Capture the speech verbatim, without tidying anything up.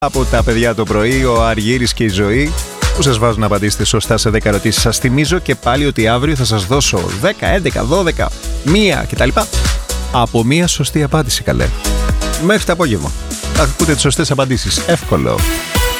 από τα παιδιά το πρωί, ο Αργύρης και η Ζωή, που σας βάζουν να απαντήσετε σωστά σε δέκα ερωτήσεις. Σας θυμίζω και πάλι ότι αύριο θα σας δώσω δέκα, έντεκα, δώδεκα, μία κτλ. Από μία σωστή απάντηση, καλέ. Μέχρι το απόγευμα θα ακούτε τις σωστές απαντήσεις. Εύκολο.